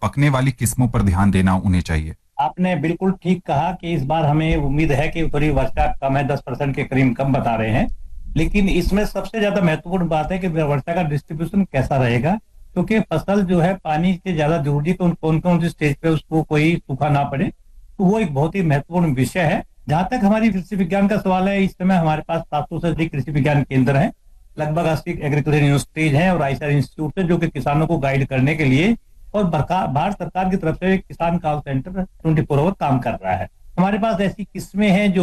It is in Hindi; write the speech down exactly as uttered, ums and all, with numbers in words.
पकने वाली किस्मों पर ध्यान देना उन्हें चाहिए? आपने बिल्कुल ठीक कहा कि इस बार हमें उम्मीद है कि थोड़ी वर्षा कम है, दस परसेंट के करीब कम बता रहे हैं। लेकिन इसमें सबसे ज्यादा महत्वपूर्ण बात है कि वर्षा का डिस्ट्रीब्यूशन कैसा रहेगा, क्योंकि फसल जो है पानी से ज्यादा जरूरी है, कौन कौन सी स्टेज पे उसको कोई सूखा ना पड़े। तो वो एक बहुत ही महत्वपूर्ण विषय है। जहां तक हमारी कृषि विज्ञान का सवाल है, इस समय हमारे पास सात सौ से अधिक कृषि विज्ञान केंद्र हैं, लगभग अस्सी एग्रीकल्चर यूनिवर्सिटीज हैं और आईसीआर इंस्टीट्यूट है, जो कि किसानों को गाइड करने के लिए और बरका- भारत सरकार की तरफ से किसान call centre twenty four hour काम कर रहा है। हमारे पास ऐसी किस्में हैं जो